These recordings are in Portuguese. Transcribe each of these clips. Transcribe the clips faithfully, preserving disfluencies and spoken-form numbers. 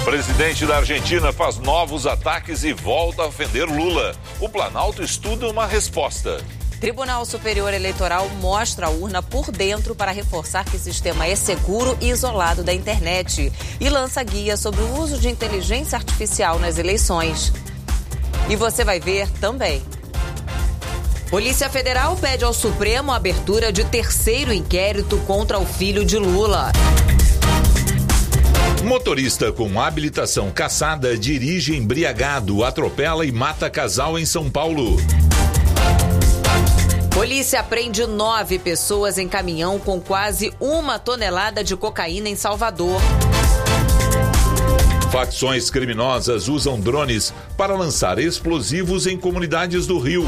Presidente da Argentina faz novos ataques e volta a ofender Lula. O Planalto estuda uma resposta. Tribunal Superior Eleitoral mostra a urna por dentro para reforçar que o sistema é seguro e isolado da internet. E lança guia sobre o uso de inteligência artificial nas eleições. E você vai ver também. Polícia Federal pede ao Supremo a abertura de terceiro inquérito contra o filho de Lula. Motorista com habilitação cassada dirige embriagado, atropela e mata casal em São Paulo. Polícia prende nove pessoas em caminhão com quase uma tonelada de cocaína em Salvador. Facções criminosas usam drones para lançar explosivos em comunidades do Rio.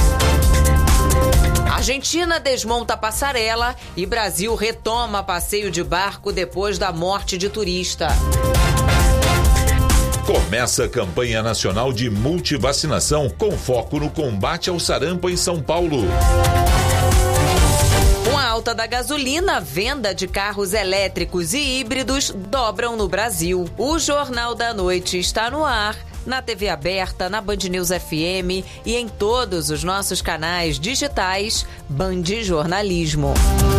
Argentina desmonta a passarela e Brasil retoma passeio de barco depois da morte de turista. Começa a campanha nacional de multivacinação com foco no combate ao sarampo em São Paulo. Com a alta da gasolina, venda de carros elétricos e híbridos dobram no Brasil. O Jornal da Noite está no ar, na T V aberta, na Band News F M e em todos os nossos canais digitais Band Jornalismo.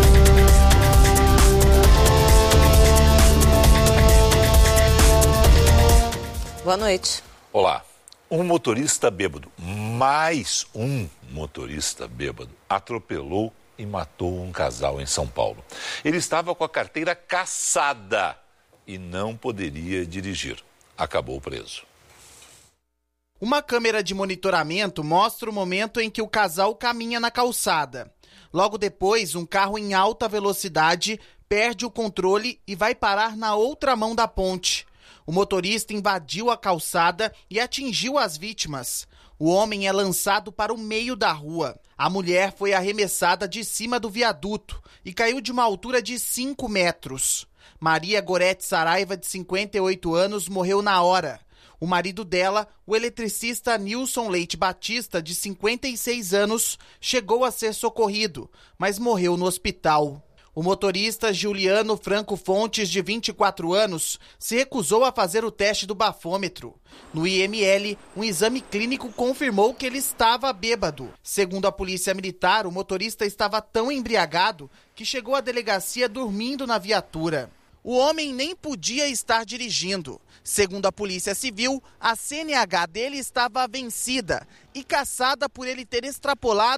Boa noite. Olá. Um motorista bêbado, mais um motorista bêbado, atropelou e matou um casal em São Paulo. Ele estava com a carteira cassada e não poderia dirigir. Acabou preso. Uma câmera de monitoramento mostra o momento em que o casal caminha na calçada. Logo depois, um carro em alta velocidade perde o controle e vai parar na outra mão da ponte. O motorista invadiu a calçada e atingiu as vítimas. O homem é lançado para o meio da rua. A mulher foi arremessada de cima do viaduto e caiu de uma altura de cinco metros. Maria Gorete Saraiva, de cinquenta e oito anos, morreu na hora. O marido dela, o eletricista Nilson Leite Batista, de cinquenta e seis anos, chegou a ser socorrido, mas morreu no hospital. O motorista Juliano Franco Fontes, de vinte e quatro anos, se recusou a fazer o teste do bafômetro. No I M L, um exame clínico confirmou que ele estava bêbado. Segundo a polícia militar, o motorista estava tão embriagado que chegou à delegacia dormindo na viatura. O homem nem podia estar dirigindo. Segundo a Polícia Civil, a C N H dele estava vencida e cassada por ele ter extrapolado